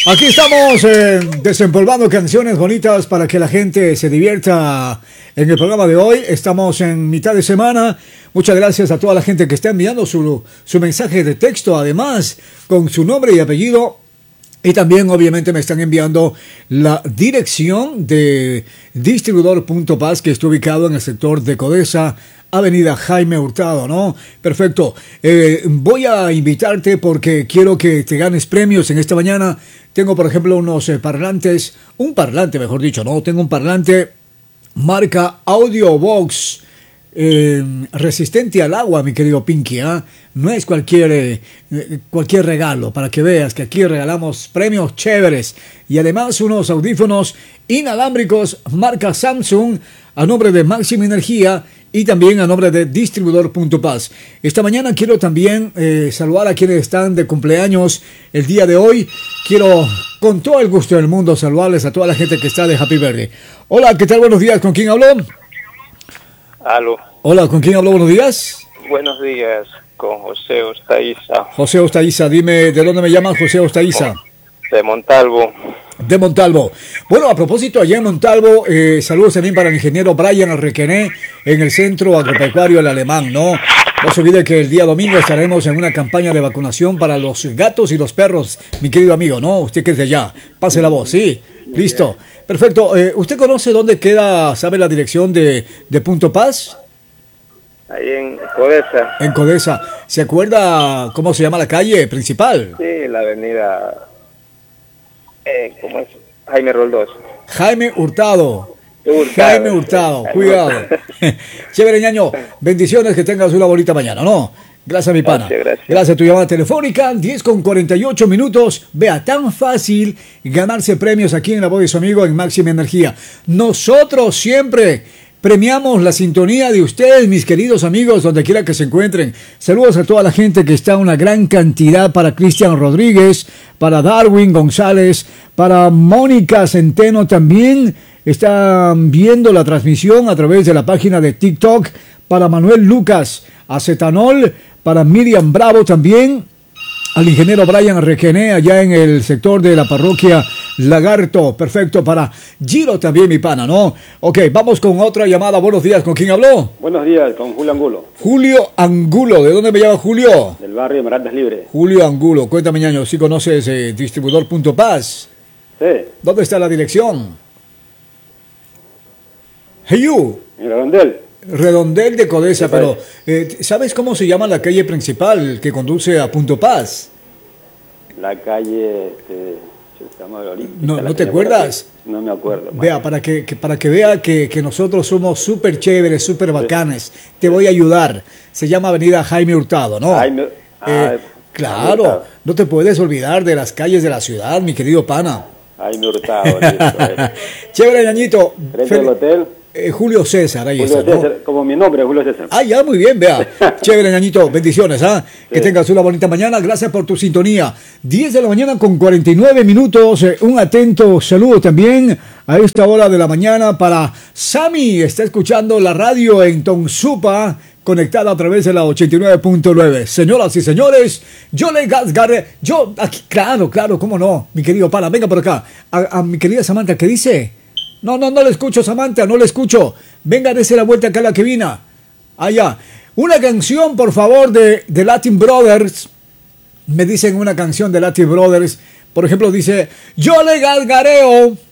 Aquí estamos desempolvando canciones bonitas para que la gente se divierta en el programa de hoy. Estamos en mitad de semana. Muchas gracias a toda la gente que está enviando su mensaje de texto, además, con su nombre y apellido. Y también, obviamente, me están enviando la dirección de distribuidor.paz, que está ubicado en el sector de Codesa, Avenida Jaime Hurtado, ¿no? Perfecto. Voy a invitarte porque quiero que te ganes premios en esta mañana. Tengo, por ejemplo, unos parlantes, un parlante, mejor dicho, ¿no? Tengo un parlante marca Audiobox, resistente al agua, mi querido Pinky, ¿eh? No es cualquier regalo, para que veas que aquí regalamos premios chéveres y además unos audífonos inalámbricos marca Samsung a nombre de Máxima Energía y también a nombre de Distribuidor.paz. Esta mañana quiero también saludar a quienes están de cumpleaños el día de hoy. Quiero, con todo el gusto del mundo, saludarles a toda la gente que está de Happy Birthday. Hola, ¿qué tal? Buenos días. ¿Con quién hablo? Aló. Hola, ¿con quién hablo? Buenos días. Buenos días, con José Ostaiza. José Ostaiza, dime, ¿de dónde me llamas, José Ostaiza? De Montalvo. De Montalvo. Bueno, a propósito, allá en Montalvo, saludos también para el ingeniero Brian Requené en el Centro Agropecuario El Alemán, ¿no? No se olvide que el día domingo estaremos en una campaña de vacunación para los gatos y los perros, mi querido amigo, ¿no? Usted que es de allá, pase la voz, ¿sí? Listo. Perfecto. ¿Usted conoce dónde queda, sabe la dirección de Punto Paz? Ahí en Codesa. En Codesa. ¿Se acuerda cómo se llama la calle principal? Sí, la avenida... ¿cómo es? Jaime Roldós. Jaime Hurtado. Jaime Hurtado, cuidado. Chévere, ñaño. Bendiciones, que tengas una bonita mañana, ¿no? Gracias, mi pana. Gracias a tu llamada telefónica. 10:48. Vea, tan fácil ganarse premios aquí en La Voz de su Amigo en Máxima Energía. Nosotros siempre premiamos la sintonía de ustedes, mis queridos amigos, donde quiera que se encuentren. Saludos a toda la gente que está, una gran cantidad para Cristian Rodríguez, para Darwin González, para Mónica Centeno también. Están viendo la transmisión a través de la página de TikTok, para Manuel Lucas Acetanol, para Miriam Bravo también, al ingeniero Brian Requené allá en el sector de la parroquia Lagarto. Perfecto, para Giro también, mi pana, ¿no? Ok, vamos con otra llamada. Buenos días, ¿con quién habló? Buenos días, con Julio Angulo. Julio Angulo, ¿de dónde me llama Julio? Del barrio Marandas Libre. Julio Angulo, cuéntame, ñaño, ¿sí conoces Distribuidor.paz? Sí. ¿Dónde está la dirección? Hey, you. En Redondel. Redondel de Codesa, sí, pero ¿sabes cómo se llama la calle principal que conduce a Punto Paz? La calle... ¿No te acuerdas? No me acuerdo. Vea, para que vea que nosotros somos súper chéveres, súper bacanes. Te voy a ayudar. Se llama Avenida Jaime Hurtado, ¿no? Claro, Hurtado. No te puedes olvidar de las calles de la ciudad, mi querido pana. Jaime Hurtado. Listo, chévere, ñañito. Frente al hotel. Julio César, ahí Julio está, César, ¿no? Como mi nombre, Julio César. Ah, ya, muy bien, vea. Chévere, ñañito, bendiciones, ¿ah? Sí. Que tengas una bonita mañana, gracias por tu sintonía. 10:49. Un atento saludo también a esta hora de la mañana para Sammy, está escuchando la radio en Tonsupa, conectada a través de la 89.9. Señoras y señores, yo le gasgaré, aquí, claro, cómo no, mi querido pana, venga por acá, a mi querida Samantha, ¿qué dice? No le escucho, Samantha, no le escucho. Venga, dése la vuelta acá a la cabina. Allá. Una canción, por favor, de Latin Brothers. Me dicen una canción de Latin Brothers. Por ejemplo, dice, yo le galgareo